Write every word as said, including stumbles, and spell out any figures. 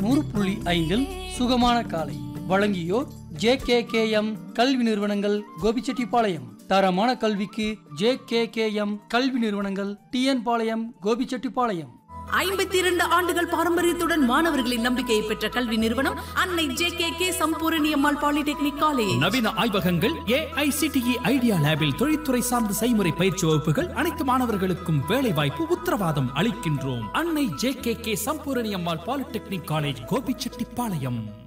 நூறு புள்ளி ஐந்தில் சுகமான காலை வழங்கியோர் ஜே கே கே எம் கல்வி நிறுவனங்கள் கோபிச்செட்டிப்பாளையம். தரமான கல்விக்கு ஜே கே கே எம் கல்வி நிறுவனங்கள் டி என் பாளையம் கோபிச்செட்டிப்பாளையம். ஐம்பத்தி இரண்டு ஆண்டுகள் பாரம்பரியத்துடன் மாணவர்களின் நம்பிக்கையை பெற்ற கல்வி நிறுவனம் அன்னை ஜே கே கே சம்பூரணி அம்மாள் பாலிடெக்னிக் காலேஜ். நவீன ஆய்வகங்கள், ஏ ஐ சி டி இ ஐடியா லேபில் தொழில்துறை சார்ந்த செய்முறை பயிற்சி வகுப்புகள், அனைத்து மாணவர்களுக்கும் வேலை வாய்ப்பு உத்தரவாதம் அளிக்கின்றோம். அன்னை ஜே கே கே சம்பூரணி அம்மாள் பாலிடெக்னிக் காலேஜ் கோபிச்செட்டிப்பாளையம்.